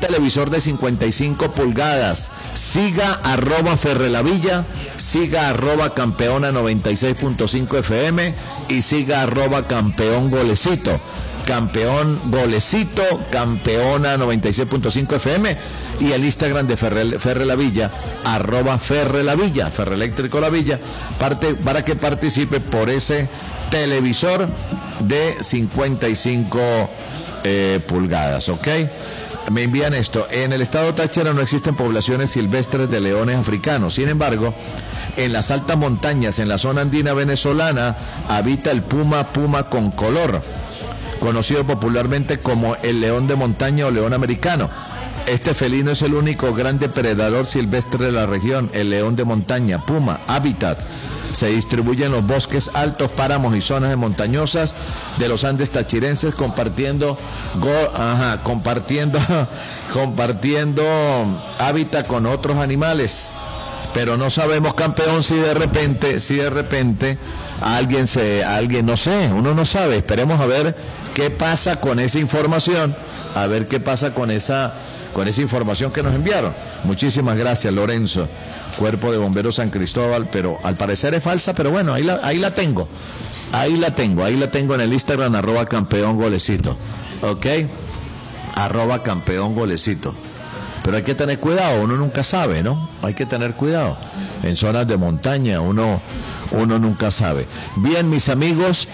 televisor de 55 pulgadas. Siga @Ferrelavilla, siga @Campeona 96.5 FM y siga @Campeón Golecito. Campeón Golecito, Campeona 96.5 FM y el Instagram de Ferrelavilla, @Ferrelavilla, Ferreeléctrico La Villa, para que participe por ese televisor de 55 pulgadas, ¿ok? Me envían esto. En el estado Táchira no existen poblaciones silvestres de leones africanos. Sin embargo, en las altas montañas, en la zona andina venezolana, habita el puma con color, conocido popularmente como el león de montaña o león americano. Este felino es el único gran depredador silvestre de la región, el león de montaña, puma, hábitat. Se distribuye en los bosques altos, páramos y zonas montañosas de los Andes tachirenses, compartiendo hábitat con otros animales. Pero no sabemos, campeón, si de repente alguien no sé, uno no sabe. Esperemos a ver qué pasa con esa información, con esa información que nos enviaron. Muchísimas gracias, Lorenzo, Cuerpo de Bomberos San Cristóbal, pero al parecer es falsa, pero bueno, ahí la tengo en el Instagram, @Campeón Golecito, ¿ok? @Campeón Golecito. Pero hay que tener cuidado, uno nunca sabe, ¿no? Hay que tener cuidado. En zonas de montaña uno nunca sabe. Bien, mis amigos,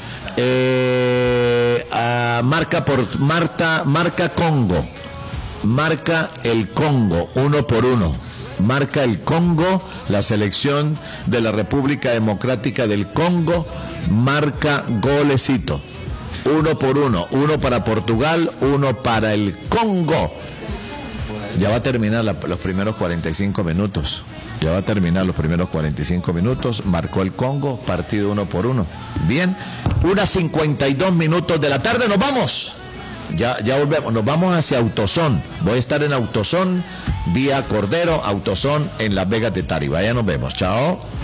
marca Congo. Marca el Congo, 1-1. Marca el Congo, la selección de la República Democrática del Congo, marca Golecito. 1-1. 1 para Portugal, 1 para el Congo. Ya va a terminar los primeros 45 minutos. Marcó el Congo, partido 1-1. Bien, 1:52 minutos de la tarde, nos vamos. Ya volvemos, nos vamos hacia Autosón. Voy a estar en Autosón, vía Cordero, Autosón en Las Vegas de Tariba. Ya nos vemos, chao.